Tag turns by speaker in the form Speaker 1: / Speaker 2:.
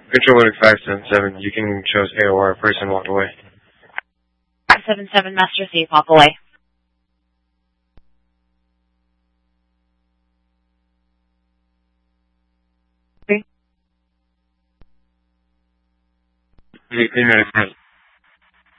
Speaker 1: Controller 577, you can choose AOR, person walk away.
Speaker 2: 577, Master C, walk away.
Speaker 1: Clean ready for